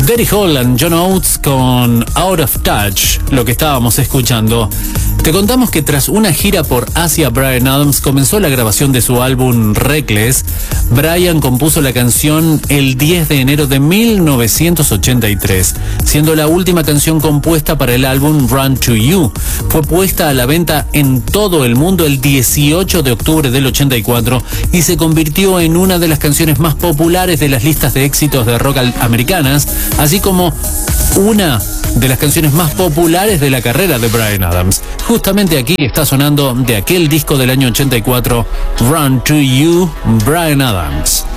Gary Hall and John Oates con Out of Touch, lo que estábamos escuchando. Te contamos que tras una gira por Asia, Bryan Adams comenzó la grabación de su álbum Reckless. Bryan compuso la canción el 10 de enero de 1983, siendo la última canción compuesta para el álbum Run to You. Fue puesta a la venta en todo el mundo el 18 de octubre del 84 y se convirtió en una de las canciones más populares de las listas de éxitos de rock americanas, así como una de las canciones más populares de la carrera de Bryan Adams. Justamente aquí está sonando de aquel disco del año 84, Run to You, Bryan Adams.